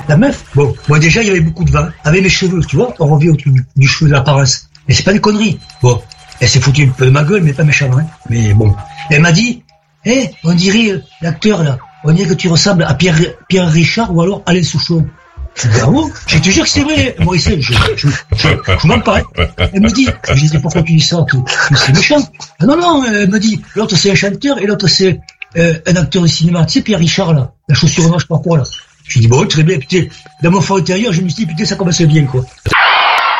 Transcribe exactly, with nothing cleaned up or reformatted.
la meuf, bon, moi déjà, il y avait beaucoup de vin. Avec mes cheveux, tu vois, on revient au truc du, du cheveu de l'apparence. Mais c'est pas des conneries. Bon, elle s'est foutue un peu de ma gueule, mais pas méchamment, hein. Mais bon. Elle m'a dit, hé, hey, on dirait euh, l'acteur, là, on dirait que tu ressembles à Pierre, Pierre Richard ou alors Alain Souchon. Je dis, ah bon? Je te jure que c'est vrai, Maurice, je, je, je, je, je m'en parle. Elle me dit, je dis, pourquoi tu dis ça? Tu, tu, c'est méchant. Ah non, non, elle me dit, l'autre c'est un chanteur et l'autre c'est euh, un acteur de cinéma. Tu sais, Pierre Richard, là, la chaussure noire, je sais pas quoi, là. Je dis, bon, très bien, putain, dans mon fort intérieur, je me suis dit, putain, ça commence bien, quoi.